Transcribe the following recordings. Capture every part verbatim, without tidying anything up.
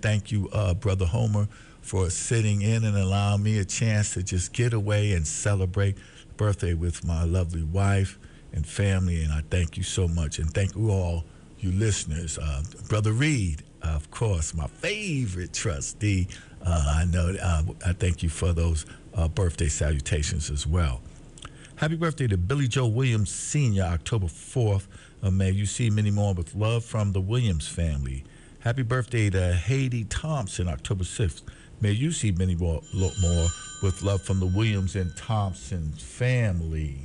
thank you, uh, Brother Homer, for sitting in and allowing me a chance to just get away and celebrate birthday with my lovely wife and family. And I thank you so much. And thank you all, you listeners. Uh, Brother Reed, of course, my favorite trustee. Uh, I know. Uh, I thank you for those uh, birthday salutations as well. Happy birthday to Billy Joe Williams Senior, October fourth. Uh, may you see many more with love from the Williams family. Happy birthday to Haiti Thompson, October sixth. May you see many more, more with love from the Williams and Thompson family.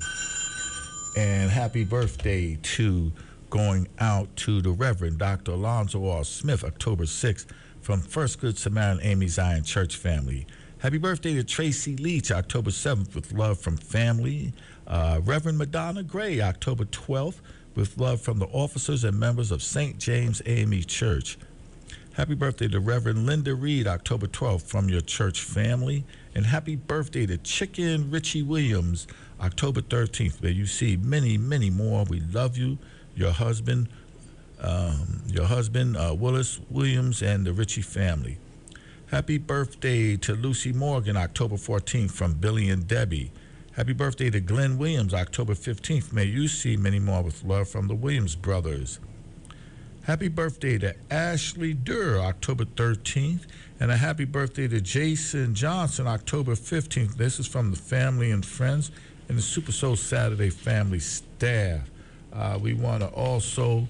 And happy birthday to going out to the Reverend Doctor Alonzo R. Smith, October sixth, from First Good Samaritan Amy Zion Church family. Happy birthday to Tracy Leach, October seventh, with love from family. Uh, Reverend Madonna Gray, October twelfth, with love from the officers and members of Saint James A M E Church. Happy birthday to Reverend Linda Reed, October twelfth, from your church family. And happy birthday to Chicken Richie Williams, October thirteenth. May you see many, many more. We love you, your husband, um, your husband, uh, Willis Williams, and the Richie family. Happy birthday to Lucy Morgan, October fourteenth, from Billy and Debbie. Happy birthday to Glenn Williams, October fifteenth. May you see many more with love from the Williams brothers. Happy birthday to Ashley Durr, October thirteenth. And a happy birthday to Jason Johnson, October fifteenth. This is from the family and friends and the Super Soul Saturday family staff. Uh, we want to also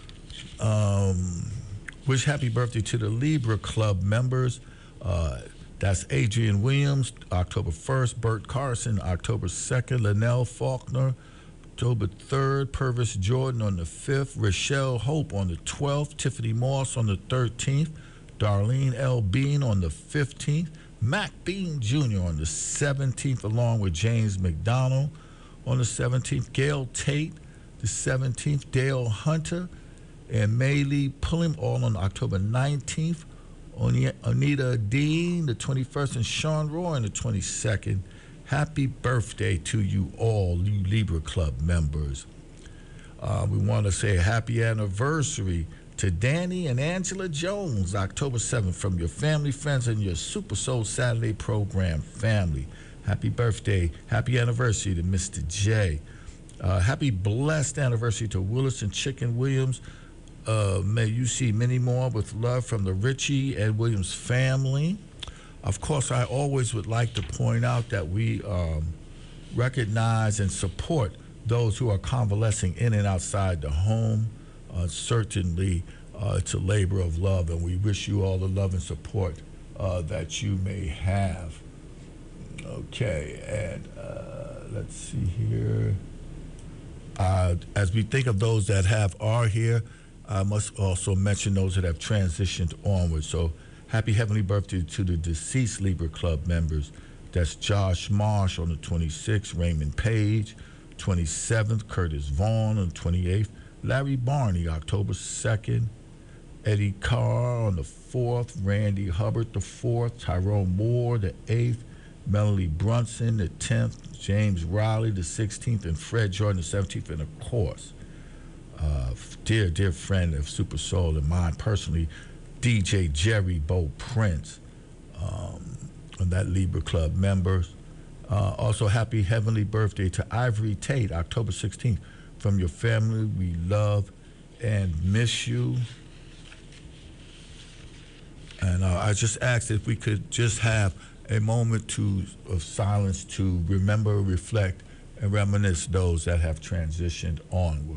um, wish happy birthday to the Libra Club members. Uh, that's Adrian Williams, October first. Bert Carson, October second. Linnell Faulkner, October third. Purvis Jordan on the fifth. Rochelle Hope on the twelfth. Tiffany Moss on the thirteenth. Darlene L. Bean on the fifteenth. Mac Bean Junior on the seventeenth, along with James McDonald on the seventeenth. Gail Tate, the seventeenth. Dale Hunter and Maylee Pulling, all on October nineteenth. Anita Dean, the twenty-first, and Sean Roy on the twenty-second. Happy birthday to you all, you Libra Club members. Uh, we want to say a happy anniversary to Danny and Angela Jones, October seventh, from your family, friends, and your Super Soul Saturday program family. Happy birthday, happy anniversary to Mister J. Uh, happy blessed anniversary to Willis and Chicken Williams. Uh, may you see many more with love from the Richie and Williams family. Of course, I always would like to point out that we um, recognize and support those who are convalescing in and outside the home. Uh, certainly, uh, it's a labor of love, and we wish you all the love and support uh, that you may have. Okay, and uh, let's see here. Uh, as we think of those that have are here, I must also mention those that have transitioned onward. So happy heavenly birthday to the deceased Libra Club members. That's Josh Marsh on the twenty-sixth, Raymond Page, twenty-seventh, Curtis Vaughn on the twenty-eighth, Larry Barney, October second, Eddie Carr on the fourth, Randy Hubbard the fourth, Tyrone Moore the eighth, Melanie Brunson the tenth, James Riley the sixteenth, and Fred Jordan the seventeenth, and of course, uh, dear, dear friend of Super Soul and mine personally, D J Jerry Bo Prince, um, and that Libra Club members. Uh, also, happy heavenly birthday to Ivory Tate, October sixteenth. From your family, we love and miss you. And uh, I just asked if we could just have a moment to, of silence to remember, reflect, and reminisce those that have transitioned onward.